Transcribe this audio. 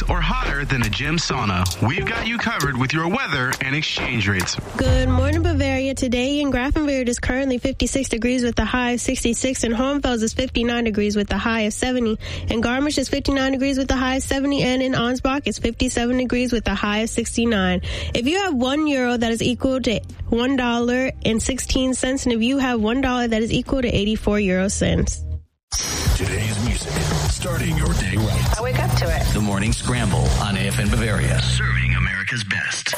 or hotter than a gym sauna. We've got you covered with your weather and exchange rates. Good morning, Bavaria. Today in Grafenweerd is currently 56 degrees with a high of 66. In Hohenfels is 59 degrees with a high of 70. In Garmisch is 59 degrees with a high of 70. And in Ansbach is 57 degrees with a high of 69. If you have €1, that is equal to $1.16. And if you have $1, that is equal to 84 euro cents. Today's music, starting your day right. I wake up to it. The Morning Scramble on AFN Bavaria. Serving America's best.